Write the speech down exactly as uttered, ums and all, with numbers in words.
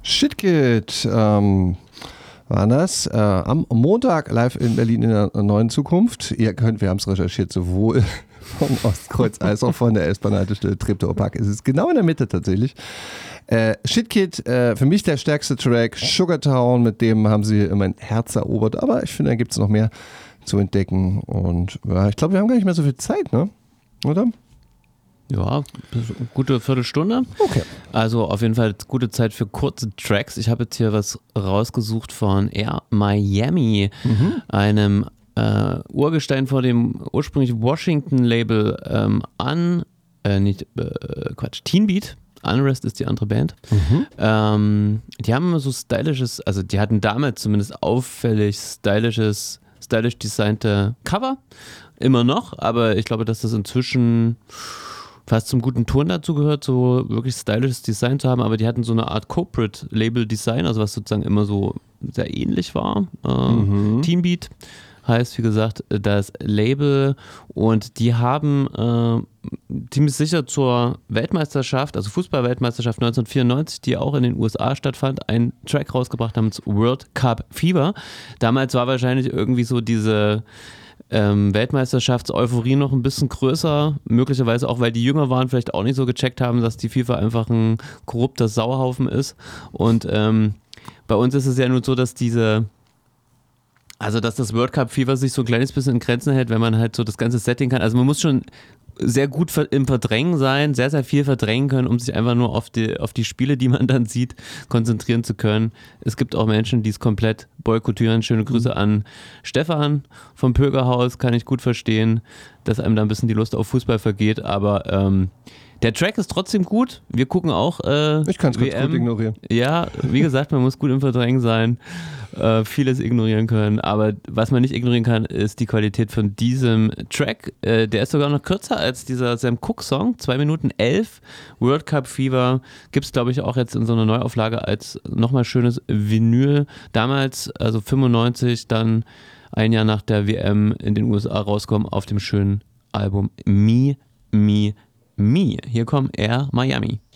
Shitkid ähm, war das. Äh, am Montag live in Berlin in der neuen Zukunft. Ihr könnt, wir haben es recherchiert, sowohl vom Ostkreuz als auch von der S-Bahn-Haltestelle Treptower-Park. Es ist genau in der Mitte tatsächlich. Äh, Shitkid, äh, für mich der stärkste Track. Sugartown, mit dem haben sie mein Herz erobert. Aber ich finde, da gibt es noch mehr zu entdecken. Und ja, ich glaube, wir haben gar nicht mehr so viel Zeit, ne? Oder? Ja, gute Viertelstunde. Okay. Also auf jeden Fall gute Zeit für kurze Tracks. Ich habe jetzt hier was rausgesucht von Air Miami, mhm. einem äh, Urgestein vor dem ursprünglich Washington-Label ähm, an, äh, nicht, äh, Quatsch, Teen Beat. Unrest ist die andere Band. Mhm. Ähm, die haben immer so stylisches, also die hatten damals zumindest auffällig stylisches, stylisch designte Cover. Immer noch, aber ich glaube, dass das inzwischen fast zum guten Ton dazu gehört, so wirklich stylisches Design zu haben, aber die hatten so eine Art Corporate-Label-Design, also was sozusagen immer so sehr ähnlich war. Äh, mhm. Teen Beat heißt, wie gesagt, das Label, und die haben äh, ziemlich sicher zur Weltmeisterschaft, also Fußball-Weltmeisterschaft neunzehnhundertvierundneunzig, die auch in den U S A stattfand, einen Track rausgebracht namens World Cup Fever. Damals war wahrscheinlich irgendwie so diese Ähm, Weltmeisterschafts-Euphorie noch ein bisschen größer, möglicherweise auch, weil die jünger waren, vielleicht auch nicht so gecheckt haben, dass die FIFA einfach ein korrupter Sauhaufen ist. Und ähm, bei uns ist es ja nun so, dass diese, also dass das World Cup Fever sich so ein kleines bisschen in Grenzen hält, wenn man halt so das ganze Setting kann. Also man muss schon sehr gut im Verdrängen sein, sehr, sehr viel verdrängen können, um sich einfach nur auf die, auf die Spiele, die man dann sieht, konzentrieren zu können. Es gibt auch Menschen, die es komplett boykottieren. Schöne Grüße an Stefan vom Pögerhaus, kann ich gut verstehen, dass einem da ein bisschen die Lust auf Fußball vergeht, aber ähm, der Track ist trotzdem gut. Wir gucken auch äh, Ich kann es ganz gut ignorieren. Ja, wie gesagt, man muss gut im Verdrängen sein, äh, vieles ignorieren können, aber was man nicht ignorieren kann, ist die Qualität von diesem Track. Äh, der ist sogar noch kürzer als dieser Sam Cooke Song, zwei Minuten elf. World Cup Fever gibt es, glaube ich, auch jetzt in so einer Neuauflage als nochmal schönes Vinyl. Damals, also fünfundneunzig, dann ein Jahr nach der W M in den U S A rauskommen auf dem schönen Album Me, Me, Me. Hier kommen Air Miami.